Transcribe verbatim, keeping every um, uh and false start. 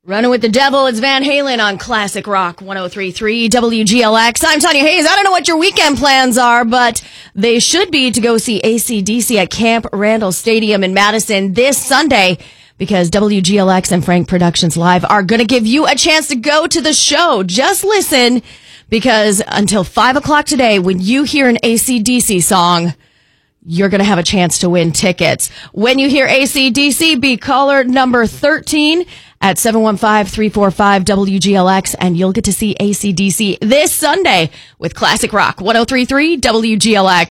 Running with the Devil, it's Van Halen on Classic Rock one oh three point three W G L X. I'm Tanya Hayes. I don't know what your weekend plans are, but they should be to go see A C D C at Camp Randall Stadium in Madison this Sunday, because W G L X and Frank Productions Live are going to give you a chance to go to the show. Just listen, because until five o'clock today, when you hear an A C D C song, you're going to have a chance to win tickets. When you hear A C D C, be caller number thirteen at seven one five, three four five, W G L X, and you'll get to see A C D C this Sunday with Classic Rock one oh three point three W G L X.